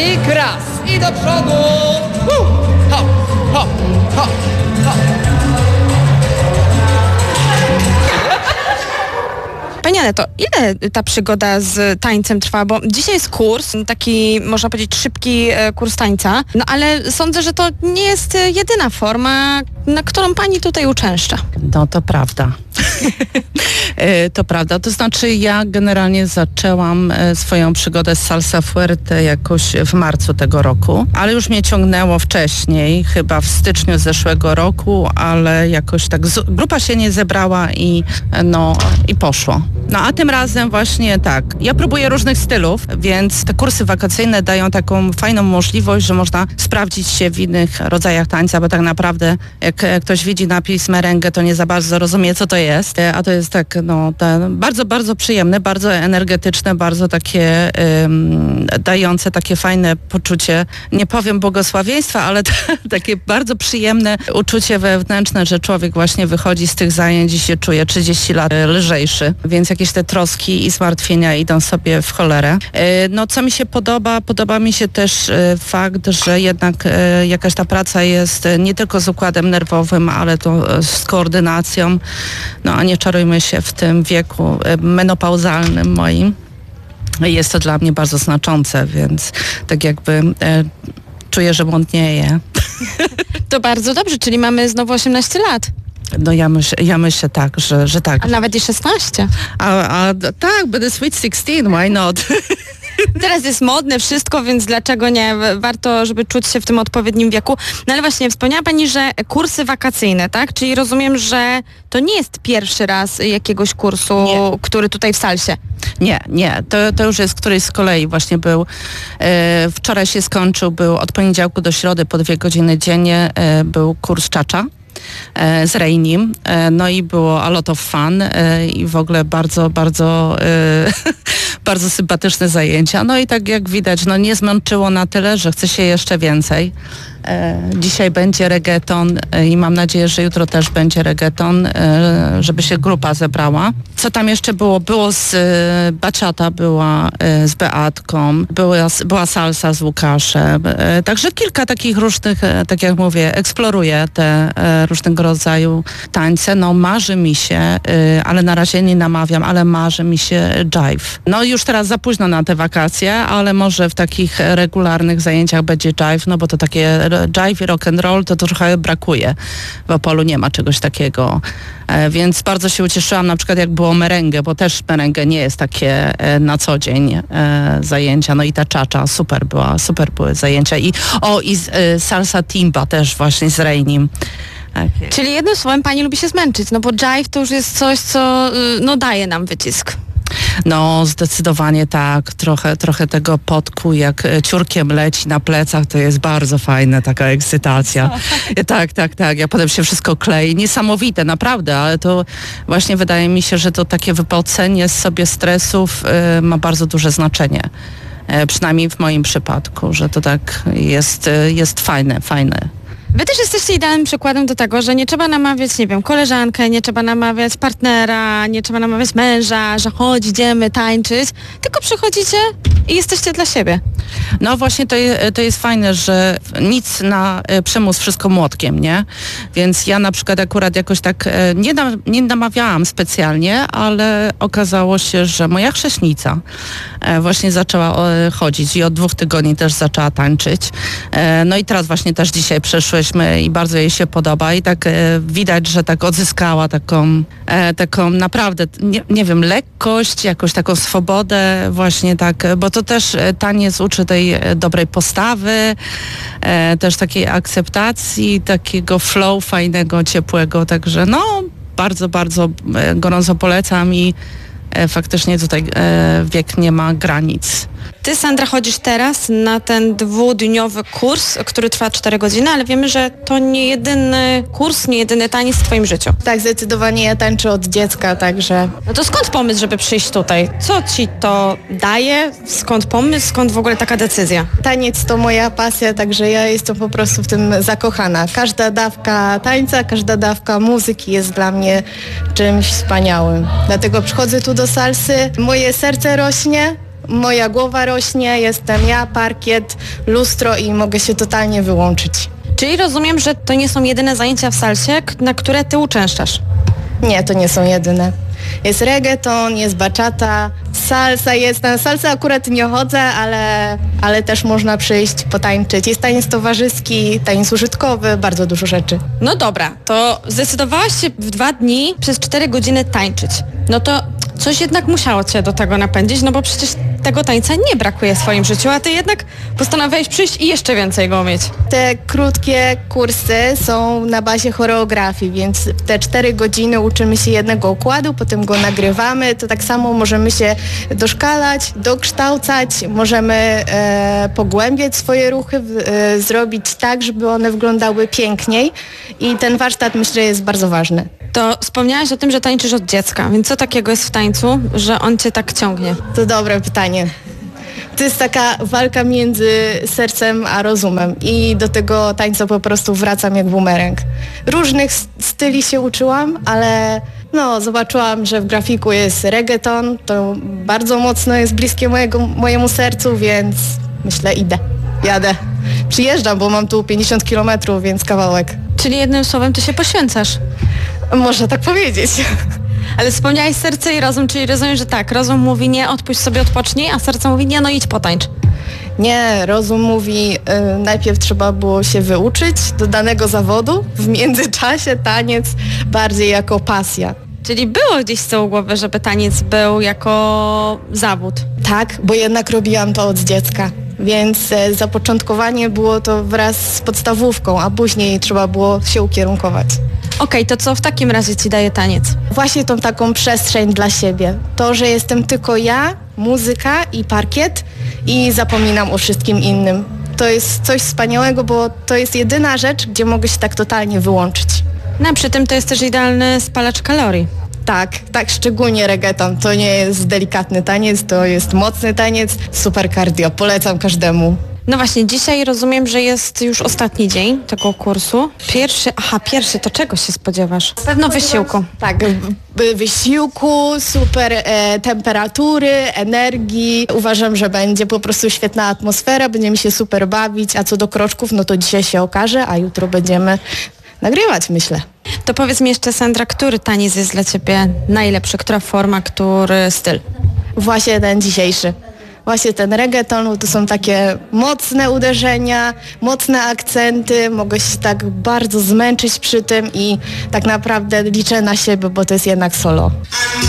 I raz, i do przodu. Hop, hop, hop, hop. Pani Aneto, ile ta przygoda z tańcem trwa? Bo dzisiaj jest kurs, taki można powiedzieć szybki kurs tańca, no ale sądzę, że to nie jest jedyna forma, na którą pani tutaj uczęszcza. No to prawda. To prawda. To znaczy ja generalnie zaczęłam swoją przygodę z salsa fuerte jakoś w marcu tego roku, ale już mnie ciągnęło wcześniej, chyba w styczniu zeszłego roku, ale jakoś tak grupa się nie zebrała i poszło. No a tym razem właśnie tak, ja próbuję różnych stylów, więc te kursy wakacyjne dają taką fajną możliwość, że można sprawdzić się w innych rodzajach tańca, bo tak naprawdę jak ktoś widzi napis merengue, to nie za bardzo rozumie, co to jest, a to jest tak, bardzo, bardzo przyjemne, bardzo energetyczne, bardzo takie dające takie fajne poczucie, nie powiem błogosławieństwa, ale takie bardzo przyjemne uczucie wewnętrzne, że człowiek właśnie wychodzi z tych zajęć i się czuje 30 lat lżejszy, więc jakieś te troski i zmartwienia idą sobie w cholerę. No co mi się podoba mi się też fakt, że jednak jakaś ta praca jest nie tylko z układem nerwowym, ale to z koordynacją, no a nie czarujmy się w tym wieku menopauzalnym moim. Jest to dla mnie bardzo znaczące, więc tak jakby czuję, że młodnieję. To bardzo dobrze, czyli mamy znowu 18 lat. No ja myślę tak, że tak. A nawet i 16. Tak, będę sweet 16, why not? Teraz jest modne wszystko, więc dlaczego nie? Warto, żeby czuć się w tym odpowiednim wieku. No ale właśnie, wspomniała pani, że kursy wakacyjne, tak? Czyli rozumiem, że to nie jest pierwszy raz jakiegoś kursu, który tutaj w Salsie. Nie. To już jest któryś z kolei właśnie był. Wczoraj się skończył, był od poniedziałku do środy po 2 godziny dziennie, był kurs Cha-Cha z Reinim, no i było a lot of fun i w ogóle bardzo, bardzo bardzo sympatyczne zajęcia. No i tak jak widać, nie zmęczyło na tyle, że chce się jeszcze więcej. Dzisiaj będzie reggaeton i mam nadzieję, że jutro też będzie reggaeton, żeby się grupa zebrała. Co tam jeszcze było? Było z bachata, była z Beatką, była salsa z Łukaszem. Także kilka takich różnych, tak jak mówię, eksploruję te różnego rodzaju tańce. No marzy mi się, ale na razie nie namawiam, ale marzy mi się jive. No już teraz za późno na te wakacje, ale może w takich regularnych zajęciach będzie jive, no bo to takie jive i rock and roll to trochę brakuje. W Opolu nie ma czegoś takiego. Więc bardzo się ucieszyłam na przykład jak było merengue, bo też merengue nie jest takie na co dzień zajęcia. No i ta cha-cha super były zajęcia. I salsa timba też właśnie z Reinim. Okay. Czyli jednym słowem pani lubi się zmęczyć, no bo jive to już jest coś, co daje nam wycisk. No zdecydowanie tak, trochę tego potku jak ciurkiem leci na plecach, to jest bardzo fajna taka ekscytacja. Tak, ja potem się wszystko klei, niesamowite naprawdę, ale to właśnie wydaje mi się, że to takie wypocenie sobie stresów ma bardzo duże znaczenie. Przynajmniej w moim przypadku, że to tak jest fajne. Wy też jesteście idealnym przykładem do tego, że nie trzeba namawiać, nie wiem, koleżankę, nie trzeba namawiać partnera, nie trzeba namawiać męża, że chodź, idziemy tańczyć, tylko przychodzicie i jesteście dla siebie. No właśnie to jest fajne, że nic na przymus, wszystko młotkiem, nie? Więc ja na przykład akurat jakoś tak nie namawiałam specjalnie, ale okazało się, że moja chrześnica właśnie zaczęła chodzić i od 2 tygodni też zaczęła tańczyć. No i teraz właśnie też dzisiaj przeszłyśmy i bardzo jej się podoba i tak widać, że tak odzyskała taką naprawdę, nie wiem, lekkość, jakąś taką swobodę właśnie tak, bo to też taniec uczy tej dobrej postawy, też takiej akceptacji, takiego flow fajnego, ciepłego, także bardzo, bardzo gorąco polecam i faktycznie tutaj wiek nie ma granic. Ty, Sandra, chodzisz teraz na ten 2-dniowy kurs, który trwa 4 godziny, ale wiemy, że to nie jedyny kurs, nie jedyny taniec w twoim życiu. Tak, zdecydowanie ja tańczę od dziecka, także... No to skąd pomysł, żeby przyjść tutaj? Co ci to daje? Skąd pomysł? Skąd w ogóle taka decyzja? Taniec to moja pasja, także ja jestem po prostu w tym zakochana. Każda dawka tańca, każda dawka muzyki jest dla mnie czymś wspaniałym. Dlatego przychodzę tu do salsy, moje serce rośnie, moja głowa rośnie, jestem ja, parkiet, lustro i mogę się totalnie wyłączyć. Czyli rozumiem, że to nie są jedyne zajęcia w salsie, na które ty uczęszczasz. Nie, to nie są jedyne. Jest reggaeton, jest bachata, salsa jest. Na salsę akurat nie chodzę, ale też można przyjść, potańczyć. Jest taniec towarzyski, taniec użytkowy, bardzo dużo rzeczy. No dobra, to zdecydowałaś się w 2 dni przez 4 godziny tańczyć. No to coś jednak musiało cię do tego napędzić, no bo przecież tego tańca nie brakuje w swoim życiu, a ty jednak postanowiłeś przyjść i jeszcze więcej go umieć. Te krótkie kursy są na bazie choreografii, więc w te 4 godziny uczymy się jednego układu, potem go nagrywamy. To tak samo możemy się doszkalać, dokształcać, możemy pogłębiać swoje ruchy, zrobić tak, żeby one wyglądały piękniej i ten warsztat myślę jest bardzo ważny. To wspomniałaś o tym, że tańczysz od dziecka, więc co takiego jest w tańcu, że on cię tak ciągnie? To dobre pytanie. To jest taka walka między sercem a rozumem i do tego tańca po prostu wracam jak bumerang. Różnych styli się uczyłam, ale zobaczyłam, że w grafiku jest reggaeton, to bardzo mocno jest bliskie mojemu sercu, więc myślę jadę. Przyjeżdżam, bo mam tu 50 km, więc kawałek. Czyli jednym słowem ty się poświęcasz. Można tak powiedzieć. Ale wspomniałaś serce i rozum, czyli rozumiem, że tak, rozum mówi nie, odpuść sobie, odpocznij, a serce mówi nie, no idź potańcz. Nie, rozum mówi, najpierw trzeba było się wyuczyć do danego zawodu, w międzyczasie taniec bardziej jako pasja. Czyli było gdzieś z tyłu głowy, żeby taniec był jako zawód. Tak, bo jednak robiłam to od dziecka, więc zapoczątkowanie było to wraz z podstawówką, a później trzeba było się ukierunkować. Okej, to co w takim razie ci daje taniec? Właśnie tą taką przestrzeń dla siebie. To, że jestem tylko ja, muzyka i parkiet i zapominam o wszystkim innym. To jest coś wspaniałego, bo to jest jedyna rzecz, gdzie mogę się tak totalnie wyłączyć. No a przy tym to jest też idealny spalacz kalorii. Tak, szczególnie reggaeton. To nie jest delikatny taniec, to jest mocny taniec, super cardio. Polecam każdemu. No właśnie, dzisiaj rozumiem, że jest już ostatni dzień tego kursu. Pierwszy, to czego się spodziewasz? Pewno wysiłku. Tak, wysiłku, super temperatury, energii. Uważam, że będzie po prostu świetna atmosfera, będziemy się super bawić, a co do kroczków, no to dzisiaj się okaże, a jutro będziemy nagrywać, myślę. To powiedz mi jeszcze, Sandra, który taniec jest dla ciebie najlepszy? Która forma, który styl? Właśnie ten dzisiejszy. Właśnie ten reggaeton, bo to są takie mocne uderzenia, mocne akcenty, mogę się tak bardzo zmęczyć przy tym i tak naprawdę liczę na siebie, bo to jest jednak solo.